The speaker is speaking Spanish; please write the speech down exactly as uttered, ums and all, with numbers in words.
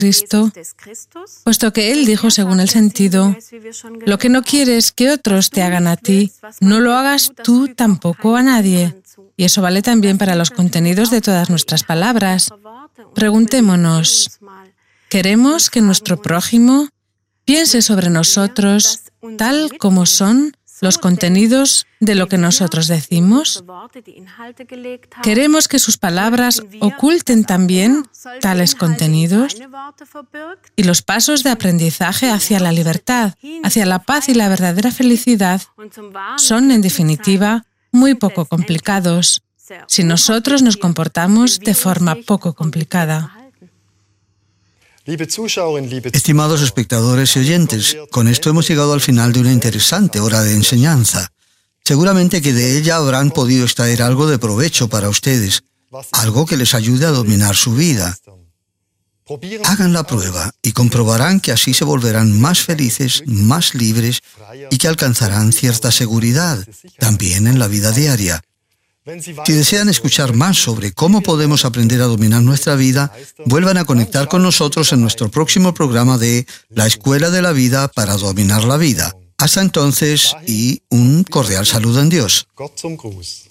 Cristo, puesto que Él dijo según el sentido, lo que no quieres que otros te hagan a ti, no lo hagas tú tampoco a nadie. Y eso vale también para los contenidos de todas nuestras palabras. Preguntémonos, ¿queremos que nuestro prójimo piense sobre nosotros tal como son los contenidos de lo que nosotros decimos? ¿Queremos que sus palabras oculten también tales contenidos? Y los pasos de aprendizaje hacia la libertad, hacia la paz y la verdadera felicidad son, en definitiva, muy poco complicados, si nosotros nos comportamos de forma poco complicada. Estimados espectadores y oyentes, con esto hemos llegado al final de una interesante hora de enseñanza. Seguramente que de ella habrán podido extraer algo de provecho para ustedes, algo que les ayude a dominar su vida. Hagan la prueba y comprobarán que así se volverán más felices, más libres y que alcanzarán cierta seguridad, también en la vida diaria. Si desean escuchar más sobre cómo podemos aprender a dominar nuestra vida, vuelvan a conectar con nosotros en nuestro próximo programa de La Escuela de la Vida para Dominar la Vida. Hasta entonces y un cordial saludo en Dios.